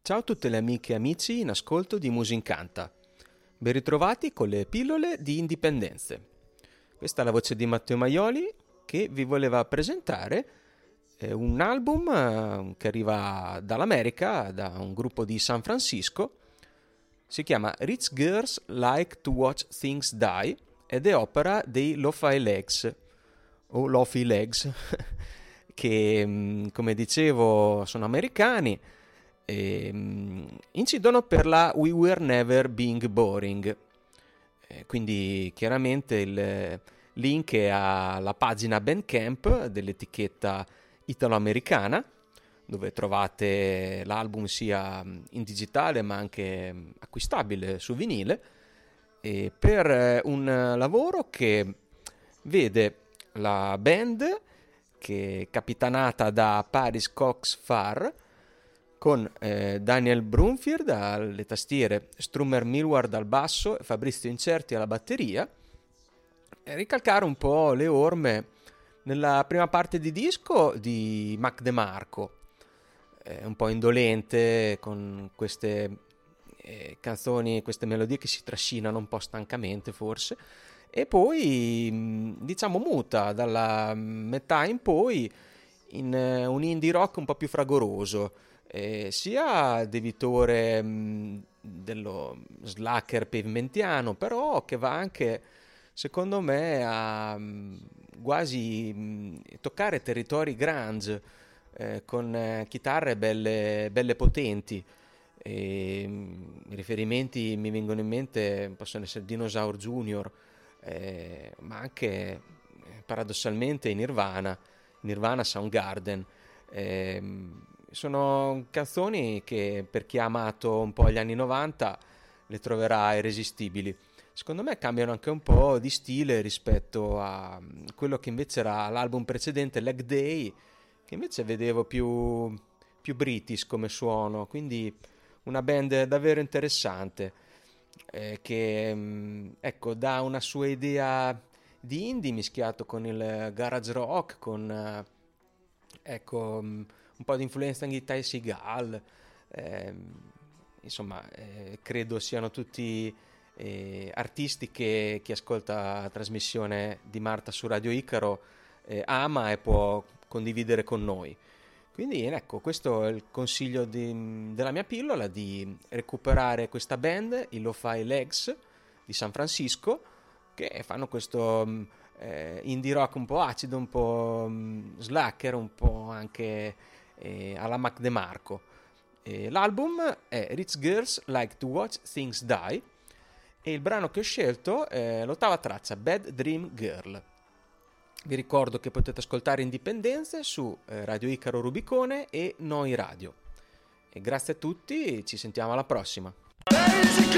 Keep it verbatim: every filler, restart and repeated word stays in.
Ciao a tutte le amiche e amici in ascolto di Musincanta. Ben ritrovati con le pillole di indipendenze. Questa è la voce di Matteo Maioli che vi voleva presentare eh, un album eh, che arriva dall'America, da un gruppo di San Francisco. Si chiama Rich Girls Like to Watch Things Die ed è opera dei Lo-Fi Legs o Lo-Fi Legs che, come dicevo, sono americani. E, um, incidono per la We Were Never Being Boring, eh, quindi chiaramente il link è alla pagina Bandcamp dell'etichetta italo-americana, dove trovate l'album sia in digitale ma anche acquistabile su vinile, e per un lavoro che vede la band, che è capitanata da Paris Cox Farr, con eh, Daniel Brunfield alle tastiere, Strummer Millward al basso e Fabrizio Incerti alla batteria, e ricalcare un po' le orme nella prima parte di disco di Mac DeMarco, eh, un po' indolente, con queste eh, canzoni, queste melodie che si trascinano un po' stancamente forse, e poi diciamo muta dalla metà in poi in uh, un indie rock un po' più fragoroso, eh, sia debitore mh, dello slacker pavementiano, però che va anche, secondo me, a mh, quasi mh, toccare territori grunge, eh, con eh, chitarre belle, belle potenti. E, mh, i riferimenti mi vengono in mente, possono essere Dinosaur Junior, eh, ma anche eh, paradossalmente Nirvana, Nirvana Soundgarden. Eh, sono canzoni che per chi ha amato un po' gli anni novanta le troverà irresistibili. Secondo me cambiano anche un po' di stile rispetto a quello che invece era l'album precedente, Leg Day, che invece vedevo più, più british come suono, quindi una band davvero interessante, eh, che ecco, dà una sua idea di indie mischiato con il garage rock, con ecco un po' di influenza anche di Ty Segall, eh, insomma eh, credo siano tutti eh, artisti che chi ascolta la trasmissione di Marta su Radio Icaro eh, ama e può condividere con noi. Quindi ecco, questo è il consiglio di, della mia pillola, di recuperare questa band, i Lo-Fi Legs di San Francisco, che fanno questo eh, indie rock un po' acido, un po' mh, slacker, un po' anche eh, alla Mac DeMarco. E l'album è Rich Girls Like to Watch Things Die e il brano che ho scelto è l'ottava traccia, Bad Dream Girl. Vi ricordo che potete ascoltare Indipendenze su eh, Radio Icaro Rubicone e Noi Radio. E grazie a tutti, ci sentiamo alla prossima.